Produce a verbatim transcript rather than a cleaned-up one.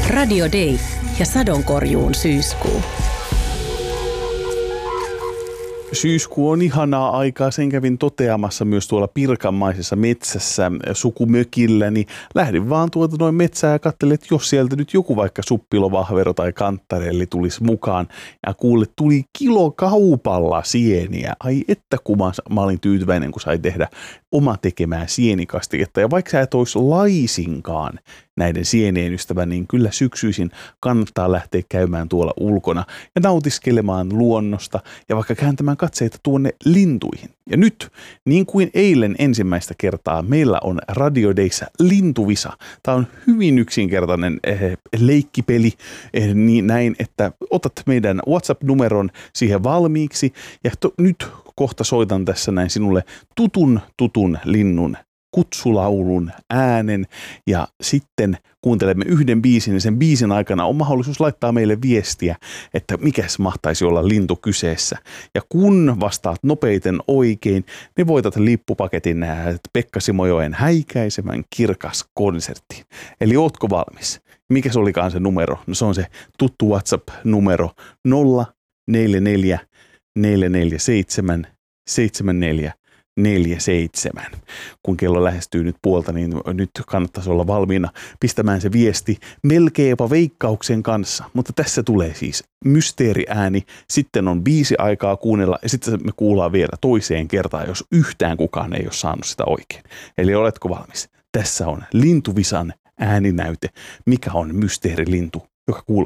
Radio Day ja sadonkorjuun syyskuu. Syyskuu on ihanaa aikaa, sen kävin toteamassa myös tuolla pirkanmaisessa metsässä sukumökilläni. Lähdin vaan tuota noin metsää ja katselin, että jos sieltä nyt joku vaikka suppilovahvero tai kanttarelli tulisi mukaan. Ja kuule, tuli kilo kaupalla sieniä. Ai että kun mä, mä olin tyytyväinen, kun sai tehdä oma tekemää sienikastiketta. Ja vaikka sä et olisi laisinkaan näiden sienien ystävä, niin kyllä syksyisin kannattaa lähteä käymään tuolla ulkona ja nautiskelemaan luonnosta ja vaikka kääntämään katseita tuonne lintuihin. Ja nyt, niin kuin eilen ensimmäistä kertaa, meillä on Radio Dayssä lintuvisa. Tämä on hyvin yksinkertainen eh, leikkipeli, eh, niin näin, että otat meidän WhatsApp-numeron siihen valmiiksi ja to, nyt kohta soitan tässä näin sinulle tutun tutun linnun kutsulaulun äänen ja sitten kuuntelemme yhden biisin ja sen biisin aikana on mahdollisuus laittaa meille viestiä, että mikäs mahtaisi olla lintu kyseessä. Ja kun vastaat nopeiten oikein, niin voitat lippupaketin Pekka Simojoen häikäisemän kirkas konserttiin. Eli ootko valmis? Mikä se olikaan se numero? No se on se tuttu WhatsApp-numero nolla neljä neljä neljä neljä seitsemän seitsemän neljä neljä seitsemän. Kun kello lähestyy nyt puolta, niin nyt kannattaisi olla valmiina pistämään se viesti melkein jopa veikkauksen kanssa. Mutta tässä tulee siis mysteeriääni, sitten on biisi aikaa kuunnella ja sitten me kuullaan vielä toiseen kertaan, jos yhtään kukaan ei ole saanut sitä oikein. Eli oletko valmis? Tässä on lintuvisan ääninäyte, mikä on mysteerilintu, joka kuuluu.